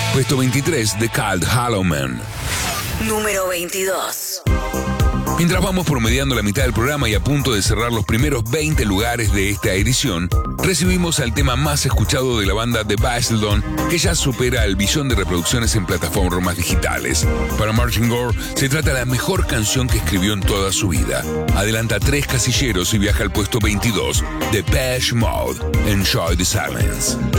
Puesto 23, The Cult Hollow Man. Número 22. Mientras vamos promediando la mitad del programa y a punto de cerrar los primeros 20 lugares de esta edición, recibimos al tema más escuchado de la banda The Basildon, que ya supera el billón de reproducciones en plataformas digitales. Para Martin Gore, se trata de la mejor canción que escribió en toda su vida. Adelanta 3 casilleros y viaja al puesto 22, Depeche Mode, Enjoy the Silence.